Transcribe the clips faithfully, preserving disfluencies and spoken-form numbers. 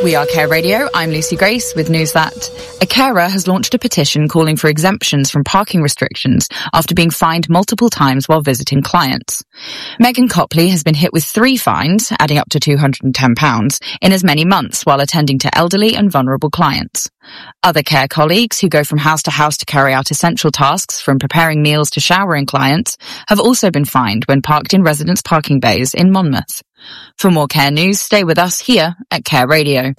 We are Care Radio. I'm Lucy Grace with news that a carer has launched a petition calling for exemptions from parking restrictions after being fined multiple times while visiting clients. Megan Copley has been hit with three fines, adding up to two hundred ten pounds, in as many months while attending to elderly and vulnerable clients. Other care colleagues who go from house to house to carry out essential tasks from preparing meals to showering clients have also been fined when parked in residents' parking bays in Monmouth. For more care news, stay with us here at Care Radio.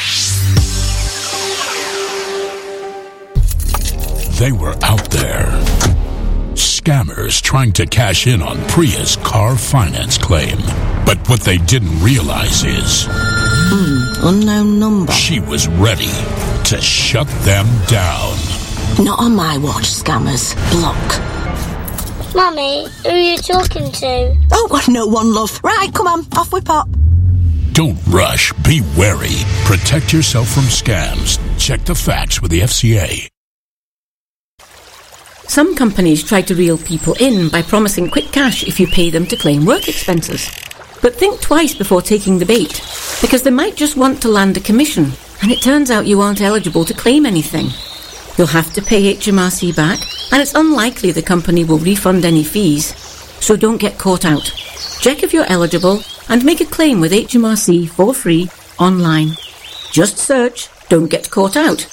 They were out there. Scammers trying to cash in on Priya's car finance claim. But what they didn't realize is... Hmm, unknown number. She was ready to shut them down. Not on my watch, scammers. Block. Mummy, who are you talking to? Oh, well, no one, love. Right, come on, off we pop. Don't rush. Be wary. Protect yourself from scams. Check the facts with the F C A. Some companies try to reel people in by promising quick cash if you pay them to claim work expenses. But think twice before taking the bait, because they might just want to land a commission, and it turns out you aren't eligible to claim anything. You'll have to pay H M R C back, and it's unlikely the company will refund any fees. So don't get caught out. Check if you're eligible and make a claim with H M R C for free online. Just search "Don't Get Caught Out."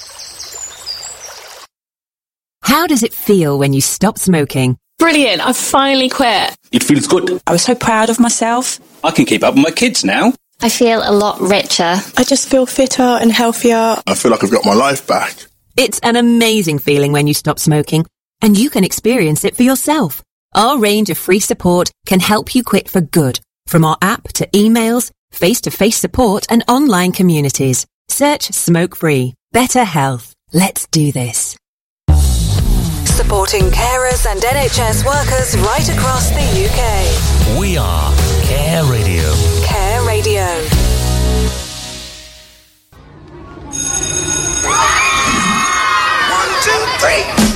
How does it feel when you stop smoking? Brilliant, I've finally quit. It feels good. I was so proud of myself. I can keep up with my kids now. I feel a lot richer. I just feel fitter and healthier. I feel like I've got my life back. It's an amazing feeling when you stop smoking, and you can experience it for yourself. Our range of free support can help you quit for good, from our app to emails, face-to-face support and online communities. Search Smoke Free. Better health. Let's do this. Supporting carers and N H S workers right across the U K. We are Care Radio. Care Radio.